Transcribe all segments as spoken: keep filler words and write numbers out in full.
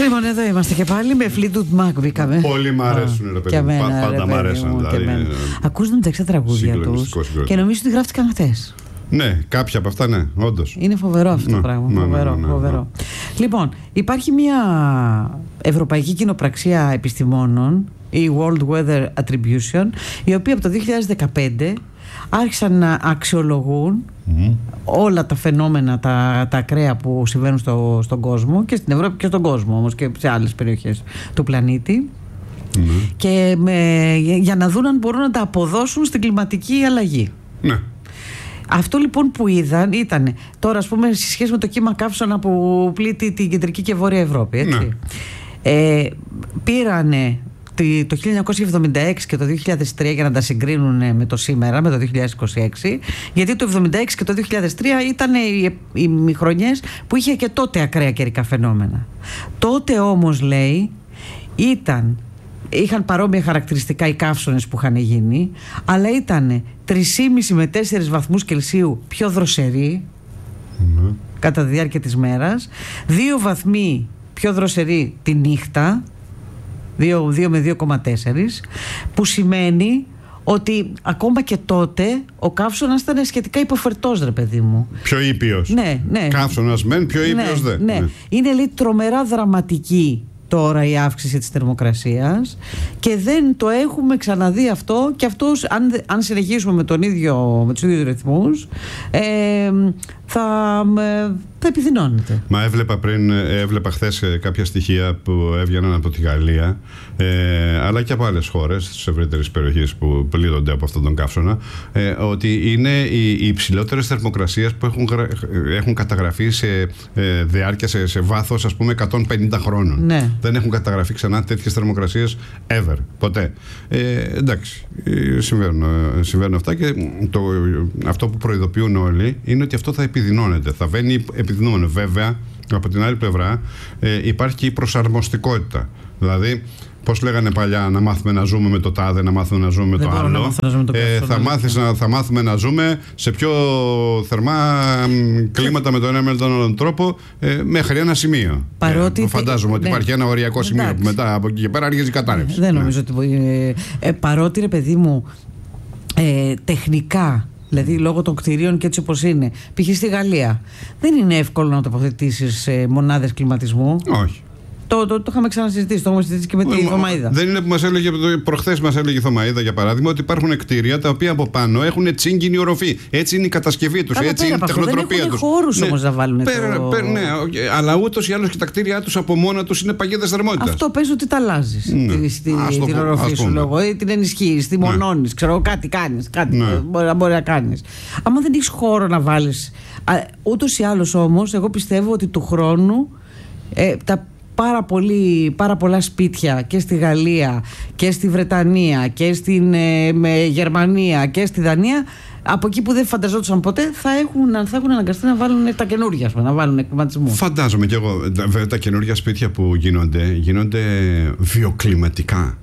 Λοιπόν, εδώ είμαστε και πάλι με Fleetwood Mac μπήκαμε. Πολύ μ' αρέσουν, ρε παιδί μου. Πάντα μ' αρέσουν. Δηλαδή, ακούς μεταξύ τα τραγούδια τους και νομίζω ότι γράφτηκαν χτες. Ναι, κάποια από αυτά, ναι, όντως. Είναι φοβερό αυτό το πράγμα. Ναι, φοβερό, ναι, ναι, ναι, φοβερό. ναι. Λοιπόν, υπάρχει μια ευρωπαϊκή κοινοπραξία επιστημόνων, η World Weather Attribution, η οποία από το δύο χιλιάδες δεκαπέντε άρχισαν να αξιολογούν mm. όλα τα φαινόμενα, τα, τα ακραία που συμβαίνουν στο, στον κόσμο και στην Ευρώπη και στον κόσμο όμως και σε άλλες περιοχές του πλανήτη. Mm. Και με, για να δουν αν μπορούν να τα αποδώσουν στην κλιματική αλλαγή. Ναι. Αυτό λοιπόν που είδαν ήταν τώρα, ας πούμε, σε σχέση με το κύμα καύσωνα που πλήττει την κεντρική και βόρεια Ευρώπη, έτσι. Ναι. Ε, πήρανε το χίλια εννιακόσια εβδομήντα έξι και το δύο χιλιάδες τρία για να τα συγκρίνουν με το σήμερα, με το δύο χιλιάδες είκοσι έξι, γιατί το εβδομήντα έξι και το δύο χιλιάδες τρία ήταν οι, οι, οι χρονιές που είχε και τότε ακραία καιρικά φαινόμενα. Τότε όμως, λέει, ήταν... είχαν παρόμοια χαρακτηριστικά οι καύσωνες που είχαν γίνει, αλλά ήταν τρία κόμμα πέντε με τέσσερις βαθμούς Κελσίου πιο δροσεροί mm-hmm. κατά τη διάρκεια της μέρας, δύο βαθμοί πιο δροσεροί τη νύχτα, δύο με δύο κόμμα τέσσερα, που σημαίνει ότι ακόμα και τότε ο καύσωνας ήταν σχετικά υποφερτός, ρε παιδί μου. Πιο ήπιος. Ναι, ναι. Καύσωνας μεν, πιο ήπιος ναι, δε. Ναι. Ναι. Είναι, λέει, τρομερά δραματική τώρα η αύξηση της θερμοκρασίας και δεν το έχουμε ξαναδεί αυτό, και αυτός, αν, αν συνεχίσουμε με, τον ίδιο, με τους ίδιους ρυθμούς, ε, θα, ε, θα επιδεινώνεται. Μα έβλεπα πριν, έβλεπα χθες κάποια στοιχεία που έβγαιναν από τη Γαλλία, ε, αλλά και από άλλες χώρες στις ευρύτερες περιοχές που πλήττονται από αυτόν τον καύσωνα, ε, ότι είναι οι, οι υψηλότερες θερμοκρασίες που έχουν, έχουν καταγραφεί σε ε, διάρκεια, σε, σε βάθος, ας πούμε, εκατόν πενήντα χρόνων. Ναι. Δεν έχουν καταγραφεί ξανά τέτοιες θερμοκρασίες ever, ποτέ. Ε, εντάξει, συμβαίνουν, συμβαίνουν αυτά, και το, αυτό που προειδοποιούν όλοι είναι ότι αυτό θα επιδεινώνεται, θα βαίνει επιδεινώνεται. Βέβαια, από την άλλη πλευρά ε, υπάρχει και η προσαρμοστικότητα. Δηλαδή, πώς λέγανε παλιά, να μάθουμε να ζούμε με το τάδε, να μάθουμε να ζούμε με το άλλο. Να το ε, θα, μάθεις, να, θα μάθουμε να ζούμε σε πιο θερμά κλίματα με τον ένα με τον άλλον τρόπο, ε, μέχρι ένα σημείο. Παρότι ε, φαντάζομαι ότι ναι. υπάρχει ένα οριακό σημείο, εντάξει, που μετά από εκεί και πέρα αρχίζει η κατάρρευση. Δεν νομίζω ναι. ότι. Ε, ε, παρότι, ρε παιδί μου, ε, τεχνικά. Δηλαδή, λόγω των κτηρίων και έτσι όπως είναι, π.χ. στη Γαλλία, δεν είναι εύκολο να τοποθετήσεις ε, μονάδες κλιματισμού. Όχι. Το, το, το είχαμε ξανασυζητήσει, το έχουμε συζητήσει και με τη Θωμαΐδα. Δεν είναι που μας έλεγε, προχθές μας έλεγε η Θωμαΐδα, για παράδειγμα, ότι υπάρχουν κτίρια τα οποία από πάνω έχουν τσίγκινη οροφή. Έτσι είναι η κατασκευή τους, έτσι είναι η τεχνοτροπία τους. Δεν έχουν χώρους ναι. όμως να βάλουν πέρα, το... πέρα, ναι, αλλά ούτως ή άλλως και τα κτίρια τους από μόνα τους είναι παγίδες θερμότητας. Αυτό πες ότι τα αλλάζεις. Ναι. Τη, τη, την πω, οροφή σου λόγω, ή την ενισχύεις, τη μονώνεις, ναι. ξέρω, κάτι κάνεις, κάτι ναι. μπορεί, μπορεί να κάνεις. Άμα δεν έχεις χώρο να βάλεις. Ούτως ή άλλως όμως, εγώ πιστεύω ότι του χρόνου ε, τα Πάρα, πολύ, πάρα πολλά σπίτια και στη Γαλλία και στη Βρετανία και στην ε, με Γερμανία και στη Δανία, από εκεί που δεν φανταζόντουσαν ποτέ, θα έχουν, θα έχουν αναγκαστεί να βάλουν τα καινούργια, να βάλουν εκκλιματισμό. Φαντάζομαι κι εγώ. Βέβαια, τα καινούργια σπίτια που γίνονται, γίνονται βιοκλιματικά.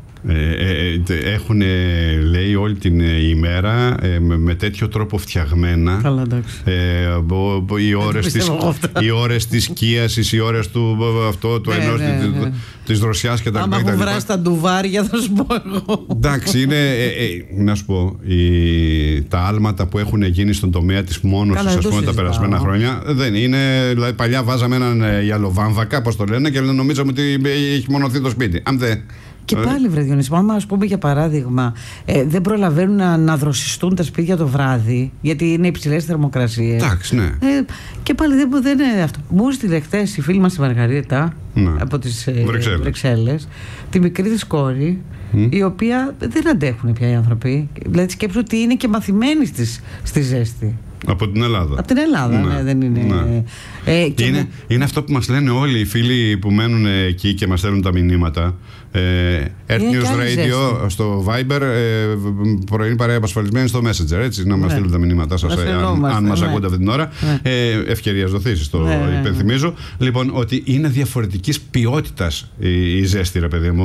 Ε, ε, έχουν, λέει, όλη την ημέρα ε, με, με τέτοιο τρόπο φτιαγμένα. Καλά, εντάξει. Ε, μπο, μπο, οι, ώρες της, οι ώρες της σκίασης, οι ώρες του αυτό, του ναι, ενός, ναι, ναι. της, της δροσιάς και τα λοιπά. Άμα έχουν βράσει τα ντουβάρια, θα σου πω εγώ. Εντάξει, είναι, ε, ε, να σου πω, οι, τα άλματα που έχουν γίνει στον τομέα της μόνωσης, ας πούμε, τα περασμένα χρόνια, δεν είναι. Δηλαδή, παλιά βάζαμε έναν γυαλοβάμβακα, πώς το λένε, και νομίζαμε ότι έχει μονωθεί το σπίτι. Αν δεν. Και πάλι, βρε Διονύση, άμα, ας πούμε, για παράδειγμα, ε, δεν προλαβαίνουν να, να δροσιστούν τα σπίτια το βράδυ, γιατί είναι υψηλές θερμοκρασίες. Εντάξει, ναι. Ε, και πάλι δεν, δεν είναι αυτό. Μου στείλε χθες η φίλη μας η Μαργαρίτα, ναι. από τις ε, Βρυξέλλες, τη μικρή της κόρη, mm. η οποία δεν αντέχουν πια οι άνθρωποι. Δηλαδή, σκέψου ότι είναι και μαθημένοι στις, στη ζέστη. Από την Ελλάδα. Από την Ελλάδα, ναι, ναι δεν είναι. Ναι. Ε, και είναι, μου... είναι αυτό που μας λένε όλοι οι φίλοι που μένουν εκεί και μας στέλνουν τα μηνύματα. Ε, Earth News Radio στο Viber, ε, πρωινή παρέα απασφαλισμένη στο Messenger. Έτσι, να μας στείλουν τα μηνύματά σας, ε, αν, αν μας ναι. ακούτε αυτή την ώρα. Ναι. Ε, ευκαιρίας δοθήσεις, το ναι, υπενθυμίζω. Ναι. Λοιπόν, ότι είναι διαφορετικής ποιότητας η, η ζέστη, ρε παιδί μου.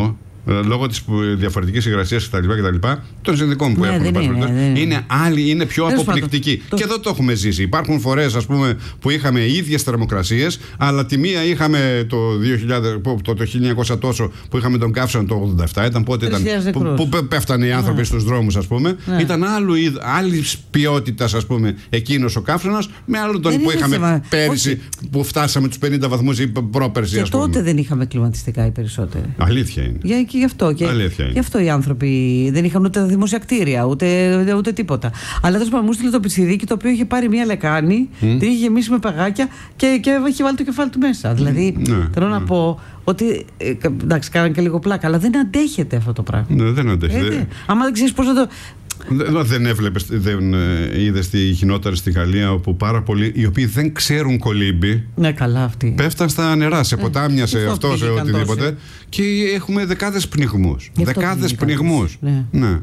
λόγω της διαφορετικής υγρασίας κτλ. Των συνδικών που ναι, έχουν. Είναι, είναι, είναι. είναι άλλοι, είναι πιο Τέλος αποπληκτικοί. Το... Και εδώ το έχουμε ζήσει. Υπάρχουν φορές, ας πούμε, που είχαμε ίδιες θερμοκρασίες, αλλά τη μία είχαμε το, δύο χιλιάδες, το, το χίλια εννιακόσια τόσο που είχαμε τον καύσωνα το ογδόντα επτά. Ήταν πότε ήταν. Που, που πέφτανε οι άνθρωποι ναι. στους δρόμους, ας πούμε. Ναι. Ήταν άλλου, άλλη ποιότητα, ας πούμε, εκείνος ο καύσωνας, με άλλο τον που είχαμε θέμα. Πέρυσι, όχι. Που φτάσαμε τους πενήντα βαθμούς ή πρόπερσι. Και τότε δεν είχαμε κλιματιστικά οι περισσότεροι. Αλήθεια είναι. Για, και γι' αυτό. Και, γι' αυτό οι άνθρωποι δεν είχαν ούτε δημόσια κτίρια, ούτε, ούτε, ούτε τίποτα. Αλλά τέλος πάντων μου στείλε το πιτσιρίκι το οποίο είχε πάρει μια λεκάνη, mm. την είχε γεμίσει με παγάκια και, και είχε βάλει το κεφάλι του μέσα. Δηλαδή mm. θέλω mm. να πω ότι. Ε, εντάξει, κάναν και λίγο πλάκα, αλλά δεν αντέχεται αυτό το πράγμα. Ναι, δεν αντέχεται. Ε, άμα δεν ξέρεις πώς θα το. Δεν έβλεπες, δεν είδες τι γινόταν στη Γαλλία, όπου πάρα πολλοί οι οποίοι δεν ξέρουν κολύμπι. Ναι, καλά αυτοί. Πέφταν στα νερά, σε ποτάμια, σε αυτό, σε οτιδήποτε. Τόση. Και έχουμε δεκάδες πνιγμούς. Δεκάδες πνιγμούς. Ναι. Ναι.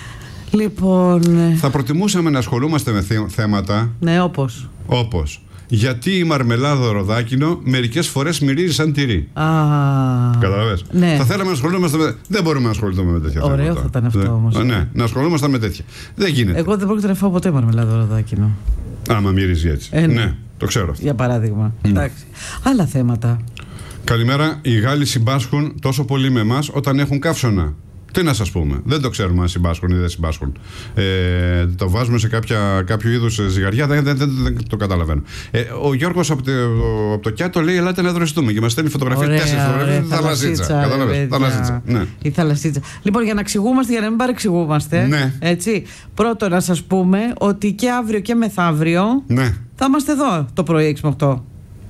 Λοιπόν. Θα προτιμούσαμε να ασχολούμαστε με θέματα. Ναι, όπως. Όπως. Γιατί η μαρμελάδα ροδάκινο μερικές φορές μυρίζει σαν τυρί. Α, καταλαβες. Ναι. Θα θέλαμε να ασχολούμαστε με. Δεν μπορούμε να ασχοληθούμε με τέτοια Ωραίο θέματα. Θα ήταν αυτό όμως. Ναι, να ασχολούμαστε με τέτοια. Δεν γίνεται. Εγώ δεν πρόκειται να φάω ποτέ μαρμελάδα ροδάκινο. Άμα μυρίζει έτσι. Ε, ναι. ναι, το ξέρω αυτό. Για παράδειγμα. Mm. Εντάξει. Άλλα θέματα. Καλημέρα. Οι Γάλλοι συμπάσχουν τόσο πολύ με εμάς όταν έχουν καύσωνα. Τι να σας πούμε, δεν το ξέρουμε αν συμπάσχουν ή δεν συμπάσχουν. Ε, το βάζουμε σε κάποια, κάποιο είδους ζυγαριά, δεν, δεν, δεν, δεν το καταλαβαίνω. Ε, ο Γιώργος από το, από το Κιάτο λέει: ελάτε να δροσιστούμε και μας στέλνει φωτογραφία, τέσσερις φωτογραφίες. Θαλασσίτσα. Κατάλαβες. Θαλασσίτσα. Ναι. Η θαλασσίτσα. Λοιπόν, για να εξηγούμαστε, για να μην παρεξηγούμαστε. Ναι. Έτσι, πρώτον, να σας πούμε ότι και αύριο και μεθαύριο ναι. θα είμαστε εδώ το πρωί έξι με οκτώ.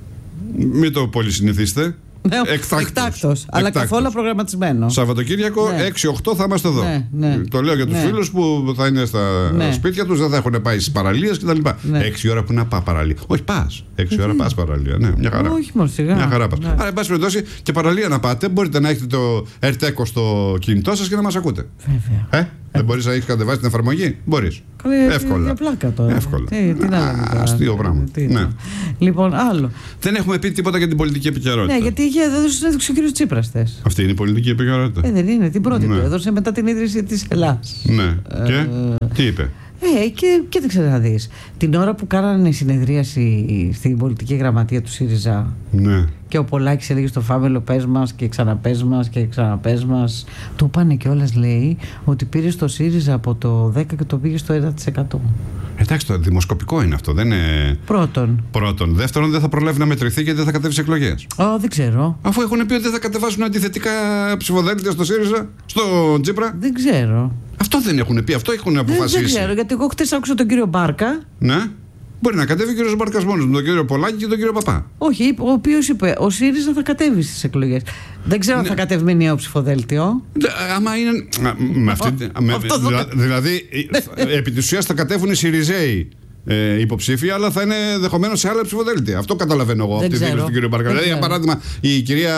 Μην το πολύ συνηθίστε. Ναι, εκτάκτος, αλλά καθόλου προγραμματισμένο. Σαββατοκύριακο ναι. έξι οκτώ θα είμαστε εδώ. Ναι, ναι. Το λέω για τους ναι. φίλους που θα είναι στα ναι. σπίτια τους, δεν θα έχουν πάει στις παραλίες κτλ. Ναι. έξι ώρα που να πάει παραλία. Όχι, πας. έξι ώρα πας παραλία. Ναι, μια χαρά. Όχι, μόνο σιγά. Μια χαρά πας. Ναι. Άρα, εν πάση περιπτώσει, και παραλία να πάτε, μπορείτε να έχετε το Ερτέκο στο κινητό σας και να μας ακούτε. Βέβαια. Ε? Δεν μπορείς να έχεις κατεβάσει την εφαρμογή. Μπορείς. Εύκολα. Για πλάκα τώρα. Εύκολα. Τι, τι να λέμε τώρα. Αστείο πράγμα. Ναι. Λοιπόν, άλλο. Δεν έχουμε πει τίποτα για την πολιτική επικαιρότητα. Ναι, γιατί είχε έδωσε ο κύριος Τσίπρας χθες. Αυτή είναι η πολιτική επικαιρότητα. Ε, δεν είναι. Την πρώτη ναι. του έδωσε μετά την ίδρυση της Ελλάδας. Ναι. Και ε, τι είπε. Ε, και, και δεν ξέρω να δεις. Την ώρα που κάνανε συνεδρίαση στην πολιτική γραμματεία του ΣΥΡΙΖΑ ναι. και ο Πολάκης έλεγε στο Φάμελο πες μας και ξαναπες μας και ξαναπες μας, του πάνε κιόλας, λέει, ότι πήρε στο ΣΥΡΙΖΑ από το δέκα και το πήγε στο ένα τοις εκατό. Εντάξει, το δημοσκοπικό είναι αυτό, δεν είναι. Πρώτον. Πρώτον. Δεύτερον, δεν θα προλάβει να μετρηθεί και δεν θα κατέβει σε εκλογές. Ω, δεν ξέρω. Αφού έχουν πει ότι δεν θα κατεβάσουν αντιθετικά ψηφοδέλτια στο ΣΥΡΙΖΑ, στο Τσίπρα. Δεν ξέρω. Αυτό δεν έχουν πει, αυτό έχουν αποφασίσει. Δεν, δεν ξέρω, γιατί εγώ χτες άκουσα τον κύριο Μπάρκα. Ναι. Μπορεί να κατέβει ο κύριος Μπάρκας μόνος με τον κύριο Πολάκη και τον κύριο Παπά. Όχι, ο οποίος είπε ο ΣΥΡΙΖΑ θα κατέβει στις εκλογές. Δεν ξέρω αν ναι. θα κατέβει με νέο ψηφοδέλτιο. Άμα είναι. Με αυτή, ο, με, αυτό δηλα, δηλαδή, επί της ουσίας θα κατέβουν οι ΣΥΡΙΖΑΙοι ε, υποψήφοι, αλλά θα είναι δεχομένως σε άλλα ψηφοδέλτια. Αυτό καταλαβαίνω εγώ από τη δήλωση του κύριου Μπάρκα. Δηλαδή, για παράδειγμα, η κυρία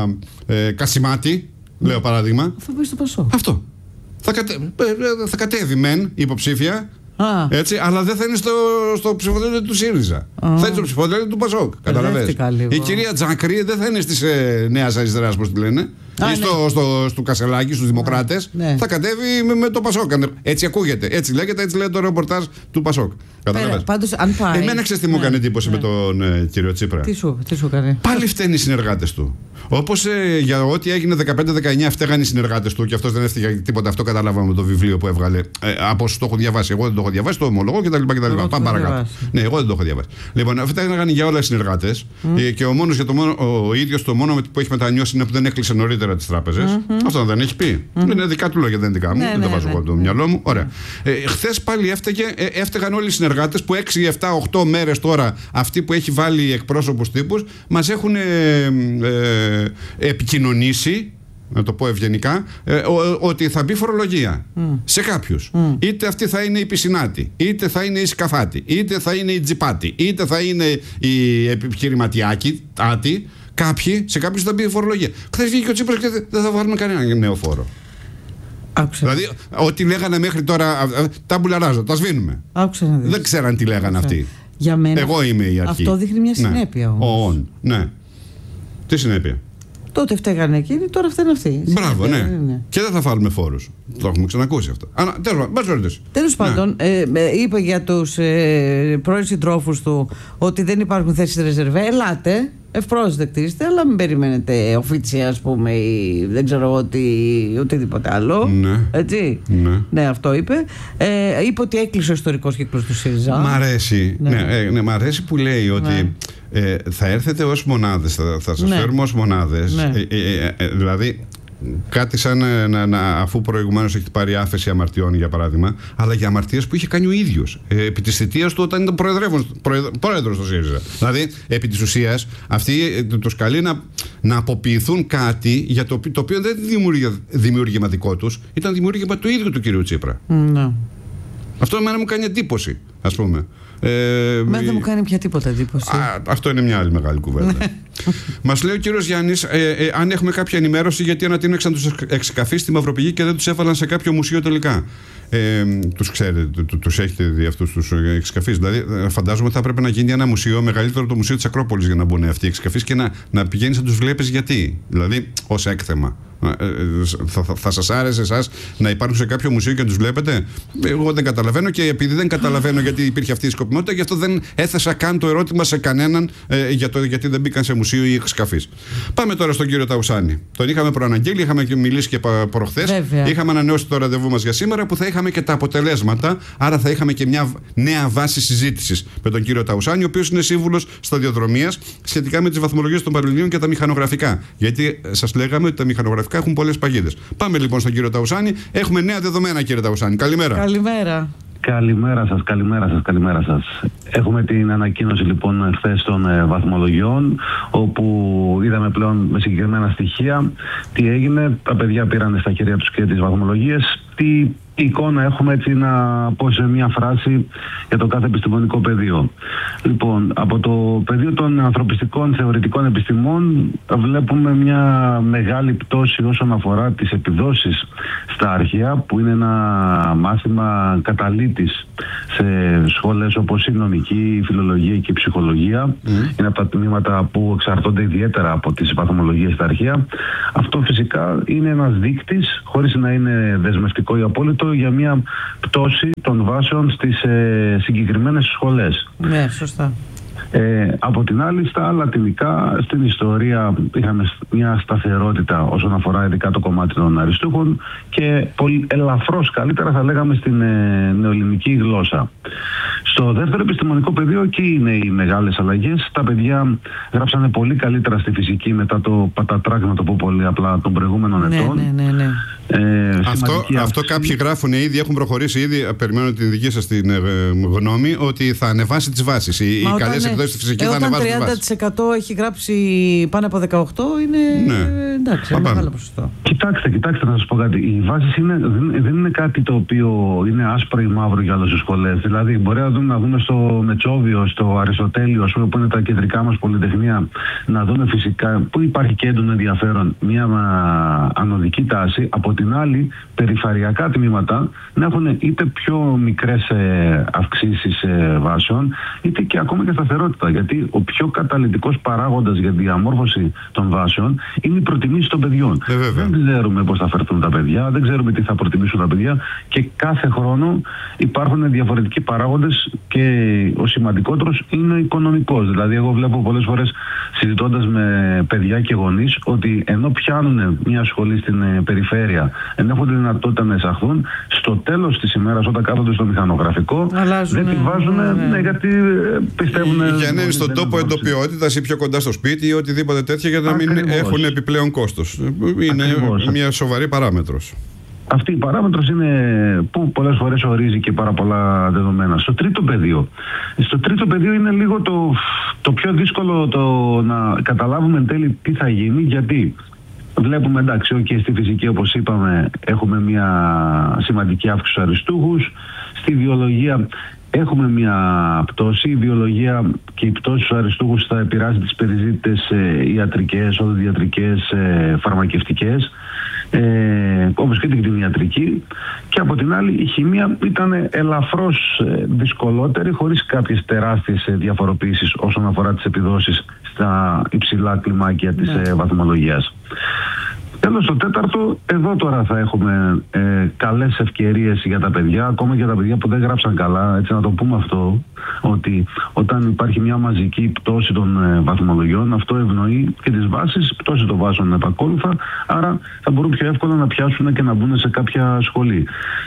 ε, Κασιμάτη, ναι. λέω παράδειγμα. Θα πάει στο Πασό. Αυτό. Θα, κατε, θα κατέβει μεν υποψήφια. Ah. Έτσι, αλλά δεν θα είναι στο, στο ψηφοδέλτιο του ΣΥΡΙΖΑ. Ah. Θα είναι στο ψηφοδέλτιο του ΠΑΣΟΚ. Καταλαβαίνεις. Η κυρία Τζάκρη δεν θα είναι στις ε, Νέας Αριστεράς, πώς τη λένε. Ah, ή στο, ναι. στο, στο Κασελάκι, στους Δημοκράτες. Ah, ναι. Θα κατέβει με, με το ΠΑΣΟΚ. Έτσι ακούγεται. Έτσι λέγεται, έτσι λέει το ρεπορτάζ του ΠΑΣΟΚ. Καταλαβαίνεις. Πάντως, αν πάει. Εμένα ξέρεις τι μου έκανε εντύπωση με τον ε, κύριο Τσίπρα. Τι σου, τι σου έκανε. Πάλι φταίνουν οι συνεργάτες του. Όπως ε, για ό,τι έγινε δεκαπέντε δεκαεννιά φταίγαν οι συνεργάτες του και αυτός δεν έφταιγε τίποτα. Αυτό καταλάβαμε με το βιβλίο που έβγαλε. Ε, από όσους το έχω διαβάσει. Εγώ δεν το έχω διαβάσει, το ομολογώ κτλ. Πάμε παρακάτω. Ναι, εγώ δεν το έχω διαβάσει. Λοιπόν, αυτά έγιναν για όλα οι συνεργάτες. Mm. Ε, και ο μόνος για το μόνο, ο ίδιος το μόνο που έχει μετανιώσει είναι που δεν έκλεισε νωρίτερα τις τράπεζες. Mm-hmm. Αυτό δεν έχει πει. Mm-hmm. Είναι δικά του λόγια, δεν είναι δικά μου. Ναι, δεν ναι, το βάζω ναι, εγώ το ναι. μυαλό μου. Ωραία. Ε, χθες πάλι έφταιγε, ε, έφταιγαν όλοι οι συνεργάτες που έξι, επτά, οκτώ μέρες τώρα αυτοί που έχει βάλει εκπρόσωπους τύπους μας έχουν ε, ε, επικοινωνήσει, να το πω ευγενικά, ε, ο, ότι θα μπει φορολογία mm. σε κάποιους. Mm. Είτε αυτή θα είναι η πισινάτη, είτε θα είναι η σκαφάτη, είτε θα είναι η τζιπάτη, είτε θα είναι η επιχειρηματιάκη, άτη. Κάποιοι, σε κάποιους θα μπει η φορολογία. Χθες βγήκε ο Τσίπρας και δεν θα βάλουμε κανένα νέο φόρο. Άκουσα. Δηλαδή, ό,τι λέγανε μέχρι τώρα, τα μπουλαράζω, τα σβήνουμε. Άκουσα. Δεν ξέραν τι λέγανε Άκουσα. αυτοί. Για μένα, εγώ είμαι η αρχή. Αυτό δείχνει μια συνέπεια ναι. όμως. Ο, ναι. Τι συνέπεια. Τότε φταίγανε εκείνοι, τώρα φταίνουν αυτοί. Μπράβο, ναι. ναι. Και δεν θα βάλουμε φόρους. Το έχουμε ξανακούσει αυτό. Τέλος πάντων, ε, είπε για τους ε, πρώην συντρόφους του ότι δεν υπάρχουν θέσεις ρεζερβέ. Ελάτε, ευπρόσδεκτοι είστε, αλλά μην περιμένετε οφίτσια, ας πούμε, ή δεν ξέρω εγώ τι, οτιδήποτε άλλο. Ναι. Έτσι. Ναι. ναι, αυτό είπε. Ε, είπε ότι έκλεισε ο ιστορικός κύκλος του ΣΥΡΙΖΑ. Μ' αρέσει. Ναι. Ναι, ε, ναι, μ' αρέσει που λέει ότι. Ναι. Ε, θα έρθετε ως μονάδες, θα, θα σας ναι. φέρουμε ως μονάδες. Ναι. Ε, ε, ε, δηλαδή, κάτι σαν ε, να, να, αφού προηγουμένως έχει πάρει άφεση αμαρτιών, για παράδειγμα, αλλά για αμαρτίες που είχε κάνει ο ίδιος. Ε, επί της θητείας του, όταν ήταν πρόεδρος του ΣΥΡΙΖΑ. Δηλαδή, επί της ουσίας, αυτοί ε, τους καλεί να, να αποποιηθούν κάτι για το, το οποίο δεν είναι δημιούργημα δικό τους, ήταν δημιούργημα του ίδιου του κυρίου Τσίπρα. Ναι. Αυτό εμένα μου κάνει εντύπωση, ας πούμε. Ε, Μένα δεν μου κάνει πια τίποτα εντύπωση. Α, αυτό είναι μια άλλη μεγάλη κουβέντα. Μας λέει ο κύριος Γιάννης, ε, ε, αν έχουμε κάποια ενημέρωση γιατί ανατείναξαν τους εξκαφείς στη Μαυροπηγή και δεν τους έβαλαν σε κάποιο μουσείο τελικά. Ε, τους ξέρετε, τους έχετε δει αυτούς τους εξκαφείς? Δηλαδή, φαντάζομαι ότι θα πρέπει να γίνει ένα μουσείο μεγαλύτερο από το Μουσείο της Ακρόπολης για να μπουν αυτοί οι εξκαφείς και να, να πηγαίνεις να τους βλέπεις γιατί. Δηλαδή, ως έκθεμα. Θα, θα, θα σας άρεσε εσάς να υπάρχουν σε κάποιο μουσείο και να τους βλέπετε? Εγώ δεν καταλαβαίνω, και επειδή δεν καταλαβαίνω γιατί υπήρχε αυτή η σκοπιμότητα, γι' αυτό δεν έθεσα καν το ερώτημα σε κανέναν ε, για το γιατί δεν μπήκαν σε μουσείο ή εξκαφείς. Πάμε τώρα στον κύριο Ταουσάνη. Τον είχαμε προαναγγείλει, είχαμε και μιλήσει και προχθές. Είχαμε ανανεώσει το ραντεβού μας για σήμερα, που θα είχαμε και τα αποτελέσματα. Άρα θα είχαμε και μια νέα βάση συζήτησης με τον κύριο Ταουσάνη, ο οποίος είναι σύμβουλος σταδιοδρομίας σχετικά με τις βαθμολογίες των Πανελληνίων και τα μηχανογραφικά. Γιατί σας λέγαμε ότι τα μηχανογραφικά έχουν πολλές παγίδες. Πάμε λοιπόν στον κύριο Ταουσάνη. Έχουμε νέα δεδομένα, κύριε Ταουσάνη. Καλημέρα. Καλημέρα. Καλημέρα σας, καλημέρα σας, καλημέρα σας. Έχουμε την ανακοίνωση λοιπόν χθες των ε, βαθμολογιών, όπου είδαμε πλέον με συγκεκριμένα στοιχεία τι έγινε. Τα παιδιά πήραν στα χέρια τους και τις βαθμολογίες. Τι εικόνα έχουμε, έτσι να πω σε μια φράση, για το κάθε επιστημονικό πεδίο. Λοιπόν, από το πεδίο των ανθρωπιστικών θεωρητικών επιστημών βλέπουμε μια μεγάλη πτώση όσον αφορά τις επιδόσεις στα αρχαία, που είναι ένα μάθημα καταλήτης σε σχολές όπως η νομική, η φιλολογία και η ψυχολογία. Mm. Είναι από τα τμήματα που εξαρτώνται ιδιαίτερα από τις βαθμολογίες στα αρχαία. Αυτό φυσικά είναι ένας δείκτης, χωρίς να είναι δεσμευτικό ή απόλυτο, για μια πτώση των βάσεων στις ε, συγκεκριμένες σχολές. Ναι, σωστά. Ε, από την άλλη, στα λατινικά, στην ιστορία είχαμε μια σταθερότητα όσον αφορά ειδικά το κομμάτι των αριστούχων και πολύ ελαφρώς καλύτερα θα λέγαμε στην ε, νεοελληνική γλώσσα. Στο δεύτερο επιστημονικό πεδίο, εκεί είναι οι μεγάλες αλλαγές. Τα παιδιά γράψανε πολύ καλύτερα στη φυσική μετά το πατατράκ, να το πω πολύ απλά, των προηγούμενων ναι, ετών. Ναι, ναι, ναι. Ε, αυτό, αυτό κάποιοι γράφουν ήδη, έχουν προχωρήσει ήδη. Περιμένω την δική σας την ε, γνώμη, ότι θα ανεβάσει τις βάσεις. Οι, οι καλές εκδόσεις στη φυσική ε, θα ανεβάσουν τις βάσεις. Όταν τριάντα τοις εκατό έχει γράψει πάνω από δεκαοκτώ, είναι ναι. εντάξει, ένα μεγάλο ποσοστό. Κοιτάξτε, κοιτάξτε να σας πω κάτι. Οι βάσεις είναι, δεν, δεν είναι κάτι το οποίο είναι άσπρο ή μαύρο για όλες τις σχολές. Δηλαδή, μπορεί να δούμε, να δούμε στο Μετσόβιο, στο Αριστοτέλειο, ας πούμε, που είναι τα κεντρικά μας πολυτεχνία, να δούμε φυσικά που υπάρχει και έντονο ενδιαφέρον, μια ανωδική τάση. Από την άλλη, περιφερειακά τμήματα να έχουν είτε πιο μικρές ε, αυξήσεις ε, βάσεων, είτε και ακόμα και σταθερότητα. Γιατί ο πιο καταλυτικός παράγοντας για τη διαμόρφωση των βάσεων είναι η προτιμήση των παιδιών. Ε, δεν ξέρουμε πώς θα φερθούν τα παιδιά, δεν ξέρουμε τι θα προτιμήσουν τα παιδιά, και κάθε χρόνο υπάρχουν διαφορετικοί παράγοντες, και ο σημαντικότερος είναι ο οικονομικός. Δηλαδή, εγώ βλέπω πολλές φορές συζητώντας με παιδιά και γονείς ότι ενώ πιάνουν μια σχολή στην ε, περιφέρεια, ενώ έχουν τη δυνατότητα να εισαχθούν, στο τέλος της ημέρας, όταν κάθονται στο μηχανογραφικό, αλλάζουν, δεν τη βάζουν, ναι, ναι, γιατί πιστεύουν. Για να είναι στον τόπο εντοπιότητας ή πιο κοντά στο σπίτι ή οτιδήποτε τέτοιο, για να μην έχουν επιπλέον κόστος. Είναι Ακριβώς. μια σοβαρή παράμετρος. Αυτή η παράμετρος είναι που πολλές φορές ορίζει και πάρα πολλά δεδομένα. Στο τρίτο πεδίο. Στο τρίτο πεδίο είναι λίγο το, το πιο δύσκολο το να καταλάβουμε εν τέλει τι θα γίνει, γιατί βλέπουμε, εντάξει, okay, στη φυσική, όπως είπαμε, έχουμε μια σημαντική αύξηση στους αριστούχους. Στη βιολογία έχουμε μια πτώση. Η βιολογία και η πτώση στους αριστούχους θα επηρεάσει τις περιζήτητες ε, ιατρικές, οδοντιατρικές, ε, φαρμακευτικές. ε, όπως και την κτηνιατρική, και από την άλλη η χημεία ήταν ελαφρώς ε, δυσκολότερη, χωρίς κάποιες τεράστιες ε, διαφοροποιήσεις όσον αφορά τις επιδόσεις στα υψηλά κλιμάκια της ε, βαθμολογίας. Τέλος, στο τέταρτο, εδώ τώρα θα έχουμε ε, καλές ευκαιρίες για τα παιδιά, ακόμα για τα παιδιά που δεν γράψαν καλά, έτσι να το πούμε αυτό, ότι όταν υπάρχει μια μαζική πτώση των ε, βαθμολογιών, αυτό ευνοεί και τις βάσεις, πτώση των βάσεων επακόλουθα, άρα θα μπορούν πιο εύκολα να πιάσουν και να μπουν σε κάποια σχολή.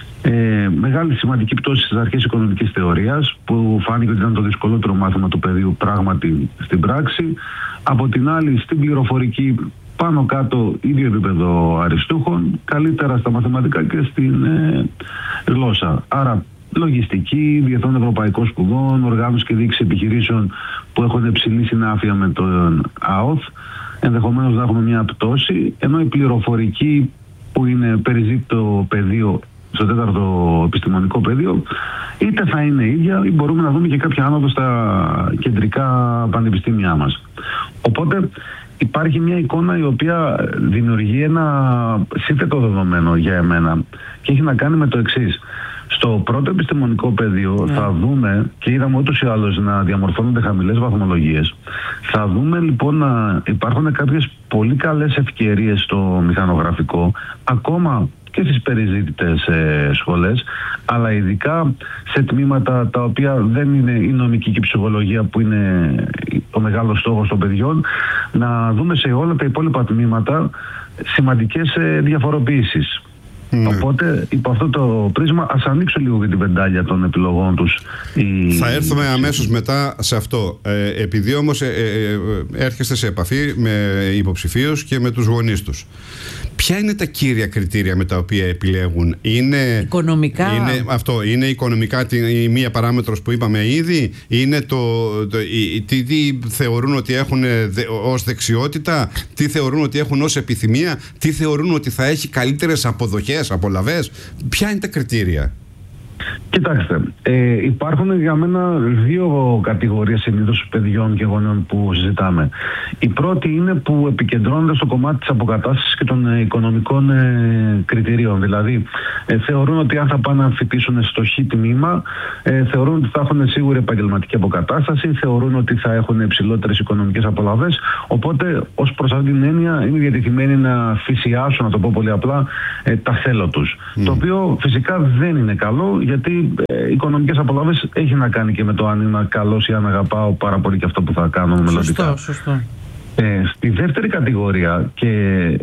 Ε, μεγάλη σημαντική πτώση στις αρχές οικονομικής θεωρίας, που φάνηκε ότι ήταν το δυσκολότερο μάθημα του παιδίου πράγματι στην πράξη. Από την άλλη, στην πληροφορική, πάνω κάτω ίδιο επίπεδο αριστούχων, καλύτερα στα μαθηματικά και στην ε, γλώσσα. Άρα λογιστική, διεθνών ευρωπαϊκών σπουδών, οργάνωση και διοίκηση επιχειρήσεων που έχουν υψηλή συνάφεια με τον ΑΟΘ, ενδεχομένως να έχουμε μια πτώση, ενώ η πληροφορική, που είναι περιζήτητο πεδίο στο τέταρτο επιστημονικό πεδίο, είτε θα είναι ίδια ή μπορούμε να δούμε και κάποια άνοδο στα κεντρικά πανεπιστήμια μας. Οπότε υπάρχει μια εικόνα η οποία δημιουργεί ένα σύνθετο δεδομένο για εμένα και έχει να κάνει με το εξής. Στο πρώτο επιστημονικό πεδίο yeah. θα δούμε, και είδαμε ούτως ή άλλως να διαμορφώνονται χαμηλές βαθμολογίες, θα δούμε λοιπόν να υπάρχουν κάποιες πολύ καλές ευκαιρίες στο μηχανογραφικό, ακόμα και στις περιζήτητες ε, σχολές, αλλά ειδικά σε τμήματα τα οποία δεν είναι η νομική και η ψυχολογία, που είναι ο μεγάλος στόχος των παιδιών, να δούμε σε όλα τα υπόλοιπα τμήματα σημαντικές ε, διαφοροποιήσεις. Ναι. Οπότε, υπό αυτό το πρίσμα, ας ανοίξω λίγο για την βεντάλια των επιλογών τους. Η... Θα έρθουμε αμέσως μετά σε αυτό. Ε, επειδή όμως ε, ε, έρχεστε σε επαφή με υποψηφίους και με τους γονείς τους, ποια είναι τα κύρια κριτήρια με τα οποία επιλέγουν? Είναι οικονομικά, είναι, αυτό, είναι οικονομικά η μία παράμετρος που είπαμε ήδη, είναι το, το η, τι, τι θεωρούν ότι έχουν δε, ως δεξιότητα, τι θεωρούν ότι έχουν ως επιθυμία, τι θεωρούν ότι θα έχει καλύτερες αποδοχές, απολαβές? Ποια είναι τα κριτήρια? Κοιτάξτε, ε, υπάρχουν για μένα δύο κατηγορίες συνήθως παιδιών και γονέων που συζητάμε. Η πρώτη είναι που επικεντρώνονται στο κομμάτι της αποκατάστασης και των ε, οικονομικών ε, κριτηρίων. Δηλαδή, ε, θεωρούν ότι αν θα πάνε να αμφιτήσουν στο χ τμήμα, ε, θεωρούν ότι θα έχουν σίγουρη επαγγελματική αποκατάσταση, θεωρούν ότι θα έχουν υψηλότερες οικονομικές απολαβές. Οπότε, ως προς αυτήν την έννοια, είναι διατεθειμένοι να θυσιάσουν, να το πω πολύ απλά, ε, τα θέλω τους. Mm. Το οποίο φυσικά δεν είναι καλό, γιατί ε, οικονομικές απολαύσεις έχει να κάνει και με το αν είμαι καλός ή αν αγαπάω πάρα πολύ και αυτό που θα κάνω μελλοντικά. Σωστό, σωστό. Ε, στη δεύτερη κατηγορία, και